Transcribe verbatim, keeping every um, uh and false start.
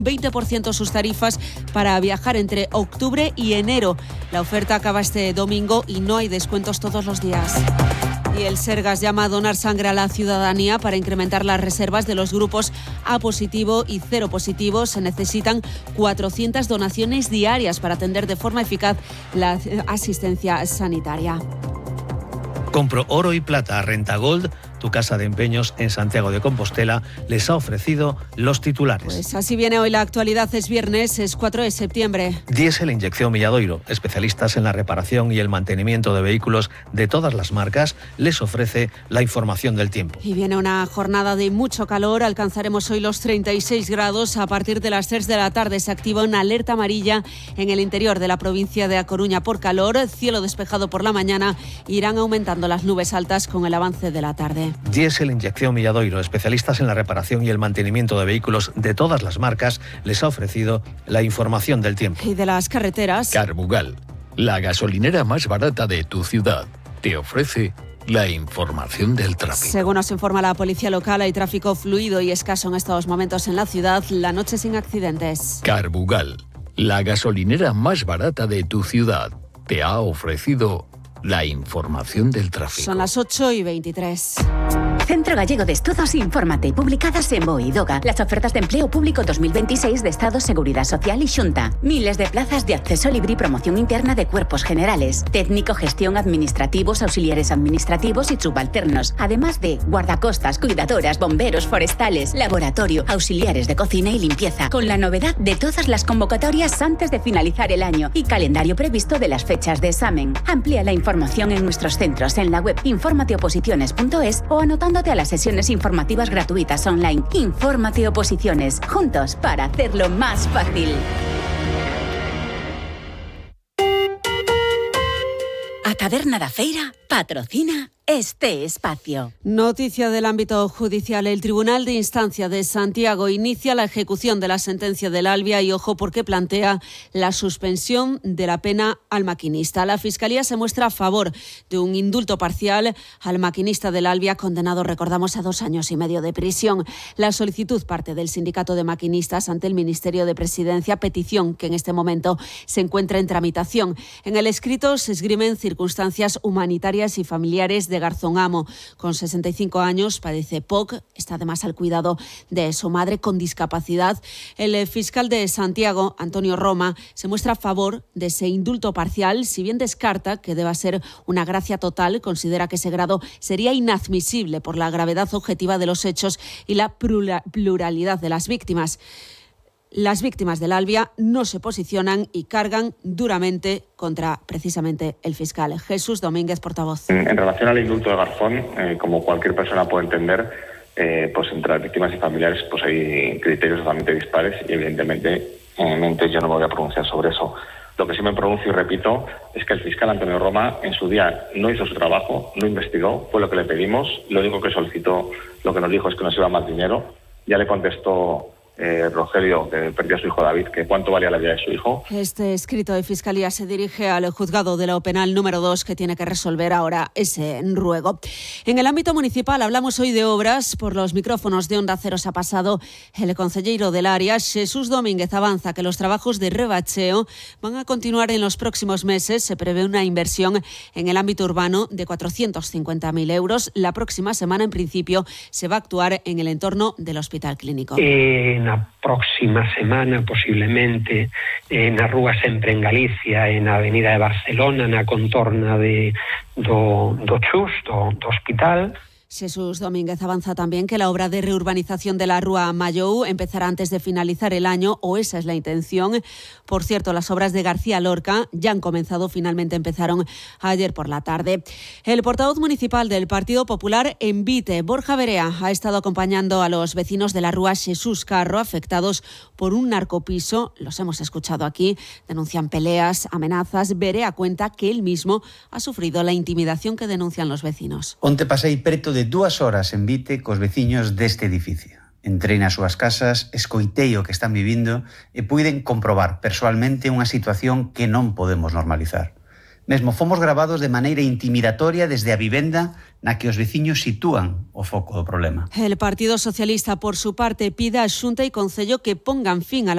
veinte por ciento sus tarifas para viajar entre octubre y enero. La oferta acaba este domingo y no hay descuentos todos los días. Y el Sergas llama a donar sangre a la ciudadanía para incrementar las reservas de los grupos A positivo y cero positivo. Se necesitan cuatrocientas donaciones diarias para atender de forma eficaz la asistencia sanitaria. Compro oro y plata a Renta Gold. Tu casa de empeños en Santiago de Compostela les ha ofrecido los titulares. Pues así viene hoy la actualidad. Es viernes, es cuatro de septiembre. Diesel Inyección Milladoiro, especialistas en la reparación y el mantenimiento de vehículos de todas las marcas, les ofrece la información del tiempo. Y viene una jornada de mucho calor. Alcanzaremos hoy los treinta y seis grados. A partir de las tres de la tarde se activa una alerta amarilla en el interior de la provincia de A Coruña por calor. Cielo despejado por la mañana. Irán aumentando las nubes altas con el avance de la tarde. Diesel Inyección Milladoiro, especialistas en la reparación y el mantenimiento de vehículos de todas las marcas, les ha ofrecido la información del tiempo. Y de las carreteras. Carbugal, la gasolinera más barata de tu ciudad, te ofrece la información del tráfico. Según nos informa la policía local, hay tráfico fluido y escaso en estos momentos en la ciudad. La noche sin accidentes. Carbugal, la gasolinera más barata de tu ciudad, te ha ofrecido la información del tráfico. Son las ocho y veintitrés. Centro Gallego de Estudos Infórmate, publicadas en BOE y DOGA. Las ofertas de empleo público dos mil veintiséis de Estado, Seguridad Social y Xunta. Miles de plazas de acceso libre y promoción interna de cuerpos generales. Técnico, gestión, administrativos, auxiliares administrativos y subalternos. Además de guardacostas, cuidadoras, bomberos, forestales, laboratorio, auxiliares de cocina y limpieza. Con la novedad de todas las convocatorias antes de finalizar el año y calendario previsto de las fechas de examen. Amplía la información en nuestros centros en la web informateoposiciones punto es o anotándote a las sesiones informativas gratuitas online. Infórmate Oposiciones, juntos para hacerlo más fácil. A Taberna da Feira patrocina este espacio. Noticia del ámbito judicial. El Tribunal de Instancia de Santiago inicia la ejecución de la sentencia del Albia y ojo porque plantea la suspensión de la pena al maquinista. La Fiscalía se muestra a favor de un indulto parcial al maquinista del Albia, condenado, recordamos, a dos años y medio de prisión. La solicitud parte del Sindicato de Maquinistas ante el Ministerio de Presidencia, petición que en este momento se encuentra en tramitación. En el escrito se esgrimen circunstancias humanitarias y familiares de Garzón Amo. Con sesenta y cinco años, padece P O C, está además al cuidado de su madre con discapacidad. El fiscal de Santiago, Antonio Roma, se muestra a favor de ese indulto parcial, si bien descarta que deba ser una gracia total. Considera que ese grado sería inadmisible por la gravedad objetiva de los hechos y la pluralidad de las víctimas. Las víctimas del Albia no se posicionan y cargan duramente contra precisamente el fiscal. Jesús Domínguez, portavoz. En, en relación al indulto de Garzón, eh, como cualquier persona puede entender, eh, pues entre las víctimas y familiares pues hay criterios totalmente dispares y evidentemente yo no me voy a pronunciar sobre eso. Lo que sí me pronuncio y repito es que el fiscal Antonio Roma en su día no hizo su trabajo, no investigó, fue lo que le pedimos. Lo único que solicitó, lo que nos dijo es que nos iba más dinero. Ya le contestó Eh, Rogelio, que perdió a su hijo David, que cuánto valía la vida de su hijo. Este escrito de Fiscalía se dirige al juzgado de lo penal número dos, que tiene que resolver ahora ese ruego. En el ámbito municipal hablamos hoy de obras. Por los micrófonos de Onda Cero se ha pasado el concelleiro del área, Jesús Domínguez. Avanza que los trabajos de rebacheo van a continuar en los próximos meses. Se prevé una inversión en el ámbito urbano de cuatrocientos cincuenta mil euros. La próxima semana, en principio, se va a actuar en el entorno del Hospital Clínico. Eh... Na próxima semana, posiblemente, eh, na rúa Sempre en Galicia, en a Avenida de Barcelona, na contorna de, do, do Chus, do, do hospital. Jesús Domínguez avanza también que la obra de reurbanización de la Rúa Mayou empezará antes de finalizar el año, o esa es la intención. Por cierto, las obras de García Lorca ya han comenzado, finalmente empezaron ayer por la tarde. El portavoz municipal del Partido Popular en Vite, Borja Berea, ha estado acompañando a los vecinos de la Rúa Jesús Carro afectados por un narcopiso. Los hemos escuchado aquí, denuncian peleas, amenazas. Berea cuenta que él mismo ha sufrido la intimidación que denuncian los vecinos. Onte pasei preto de dúas horas en Vite cos veciños deste edificio. Entrei nas súas casas, escoitei o que están vivindo e puiden comprobar persoalmente unha situación que non podemos normalizar. Mesmo fomos gravados de maneira intimidatoria desde a vivenda na que os veciños sitúan o foco do problema. El Partido Socialista, por su parte, pide a Xunta e Concello que pongan fin a la